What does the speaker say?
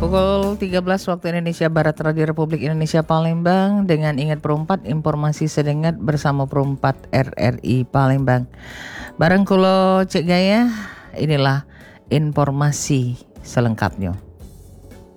Pukul 13 waktu Indonesia Barat, Radio Republik Indonesia Palembang dengan Ingat Perumpat, informasi sedengat bersama Perumpat RRI Palembang. Bareng kulo Cek Gaya, inilah informasi selengkapnya.